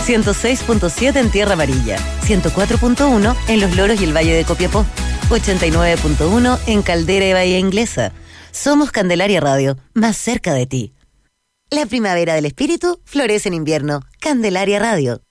106.7 en Tierra Amarilla, 104.1 en Los Loros y el Valle de Copiapó, 89.1 en Caldera y Bahía Inglesa. Somos Candelaria Radio, más cerca de ti. La primavera del espíritu florece en invierno. Candelaria Radio.